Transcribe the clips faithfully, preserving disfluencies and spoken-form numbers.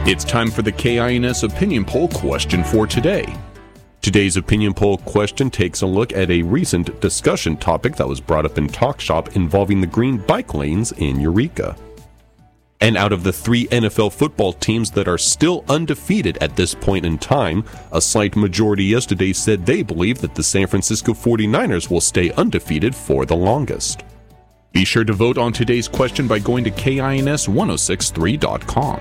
It's time for the K I N S Opinion Poll question for today. Today's Opinion Poll question takes a look at a recent discussion topic that was brought up in Talk Shop involving the green bike lanes in Eureka. And out of the three N F L football teams that are still undefeated at this point in time, a slight majority yesterday said they believe that the San Francisco forty-niners will stay undefeated for the longest. Be sure to vote on today's question by going to K I N S ten sixty-three dot com.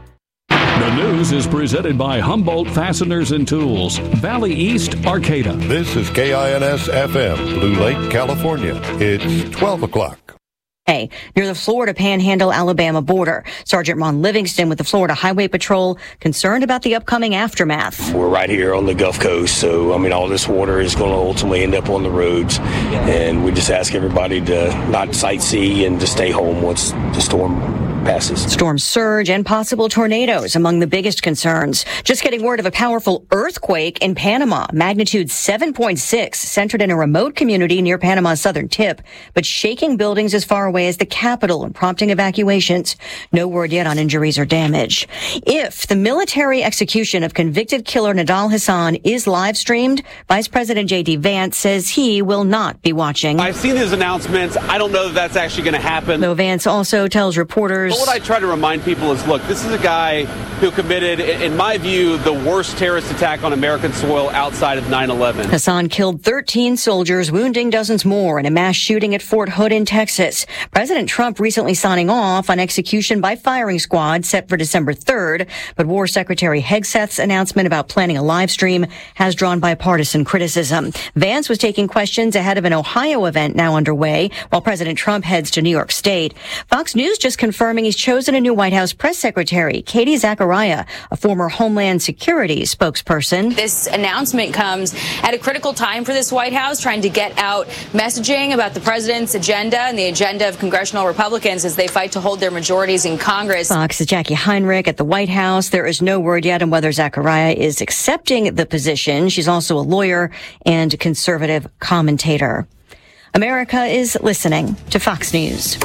The news is presented by Humboldt Fasteners and Tools, Valley East, Arcata. This is K I N S F M, Blue Lake, California. It's twelve o'clock. Near the Florida Panhandle-Alabama border. Sergeant Ron Livingston with the Florida Highway Patrol concerned about the upcoming aftermath. We're right here on the Gulf Coast, so I mean all this water is going to ultimately end up on the roads, and we just ask everybody to not sightsee and to stay home once the storm passes. Storm surge and possible tornadoes among the biggest concerns. Just getting word of a powerful earthquake in Panama, magnitude seven point six, centered in a remote community near Panama's southern tip, but shaking buildings as far away as the capital and prompting evacuations. No word yet on injuries or damage. If the military execution of convicted killer Nidal Hasan is live streamed, Vice President J D Vance says he will not be watching. I've seen his announcements. I don't know that that's actually going to happen. Though Vance also tells reporters. But what I try to remind people is, look, this is a guy who committed, in my view, the worst terrorist attack on American soil outside of nine eleven. Hasan killed thirteen soldiers, wounding dozens more in a mass shooting at Fort Hood in Texas. President Trump recently signing off on execution by firing squad set for December third, but War Secretary Hegseth's announcement about planning a live stream has drawn bipartisan criticism. Vance was taking questions ahead of an Ohio event now underway, while President Trump heads to New York State. Fox News just confirming he's chosen a new White House press secretary, Katie Zachariah, a former Homeland Security spokesperson. This announcement comes at a critical time for this White House, trying to get out messaging about the president's agenda and the agenda of congressional Republicans as they fight to hold their majorities in Congress. Fox's Jackie Heinrich at the White House. There is no word yet on whether Zachariah is accepting the position. She's also a lawyer and conservative commentator. America is listening to Fox News.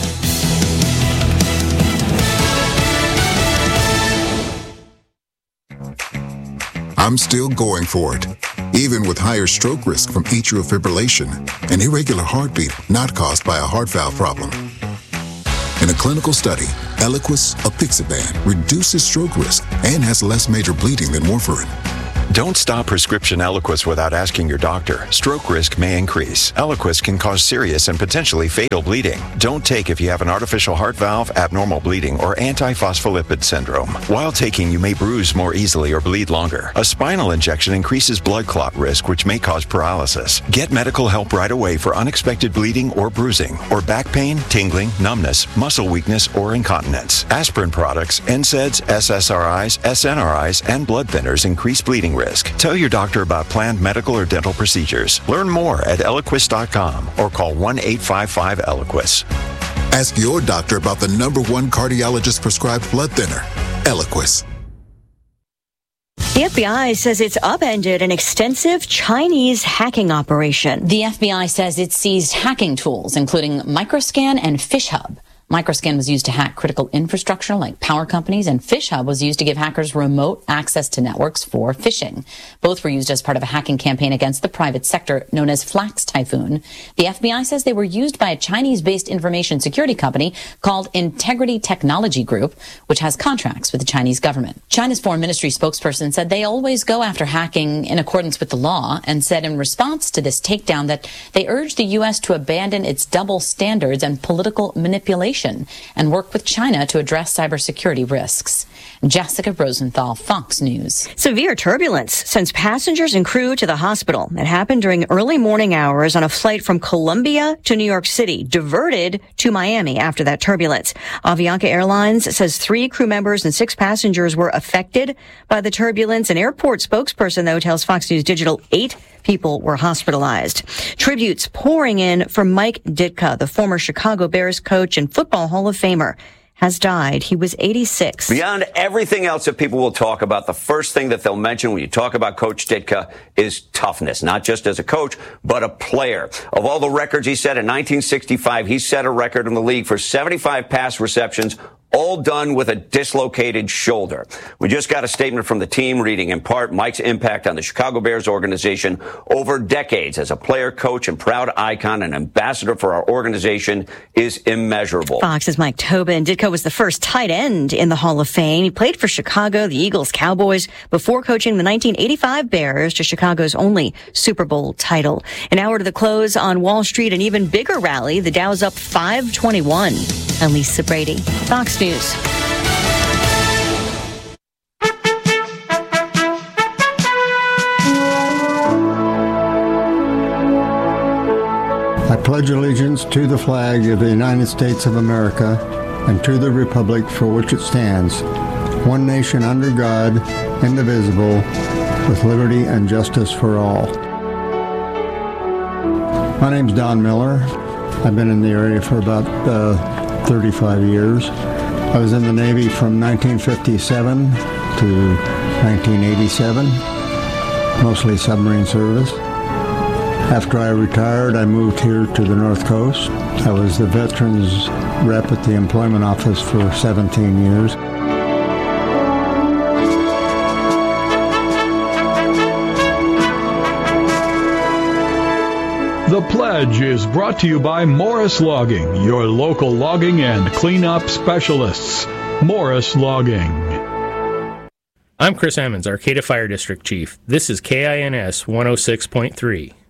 I'm still going for it, even with higher stroke risk from atrial fibrillation, an irregular heartbeat not caused by a heart valve problem. In a clinical study, Eliquis apixaban reduces stroke risk and has less major bleeding than warfarin. Don't stop prescription Eliquis without asking your doctor. Stroke risk may increase. Eliquis can cause serious and potentially fatal bleeding. Don't take if you have an artificial heart valve, abnormal bleeding, or antiphospholipid syndrome. While taking, you may bruise more easily or bleed longer. A spinal injection increases blood clot risk, which may cause paralysis. Get medical help right away for unexpected bleeding or bruising, or back pain, tingling, numbness, muscle weakness, or incontinence. Aspirin products, N SAIDs, S S R Is, S N R Is, and blood thinners increase bleeding risk. Tell your doctor about planned medical or dental procedures. Learn more at Eliquis dot com or call one eight five five Eliquis. Ask your doctor about the number one cardiologist prescribed blood thinner, Eliquis. The F B I says it's upended an extensive Chinese hacking operation. The F B I says it seized hacking tools, including Microscan and FishHub. Microscan was used to hack critical infrastructure like power companies, and FishHub was used to give hackers remote access to networks for phishing. Both were used as part of a hacking campaign against the private sector known as Flax Typhoon. The F B I says they were used by a Chinese-based information security company called Integrity Technology Group, which has contracts with the Chinese government. China's foreign ministry spokesperson said they always go after hacking in accordance with the law, and said in response to this takedown that they urged the U S to abandon its double standards and political manipulation and work with China to address cybersecurity risks. Jessica Rosenthal, Fox News. Severe turbulence sends passengers and crew to the hospital. It happened during early morning hours on a flight from Colombia to New York City, diverted to Miami after that turbulence. Avianca Airlines says three crew members and six passengers were affected by the turbulence. An airport spokesperson, though, tells Fox News Digital eight people were hospitalized. Tributes pouring in for Mike Ditka, the former Chicago Bears coach and Football Hall of Famer, has died. He was eighty-six. Beyond everything else that people will talk about, the first thing that they'll mention when you talk about Coach Ditka is toughness, not just as a coach, but a player. Of all the records he set in nineteen sixty-five, he set a record in the league for seventy-five pass receptions all done with a dislocated shoulder. We just got a statement from the team reading in part Mike's impact on the Chicago Bears organization over decades as a player, coach, and proud icon and ambassador for our organization is immeasurable. Fox's Mike Tobin. Ditko was the first tight end in the Hall of Fame. He played for Chicago, the Eagles, Cowboys, before coaching the nineteen eighty-five Bears to Chicago's only Super Bowl title. An hour to the close on Wall Street, an even bigger rally. The Dow's up five twenty-one. I'm Lisa Brady, Fox News. I pledge allegiance to the flag of the United States of America and to the republic for which it stands, one nation under God, indivisible, with liberty and justice for all. My name's Don Miller. I've been in the area for about uh, thirty-five years. I was in the Navy from nineteen fifty-seven to nineteen eighty-seven, mostly submarine service. After I retired, I moved here to the North Coast. I was the veterans rep at the employment office for seventeen years. The Pledge is brought to you by Morris Logging, your local logging and cleanup specialists. Morris Logging. I'm Chris Emmons, Arcata Fire District Chief. This is K I N S one oh six point three.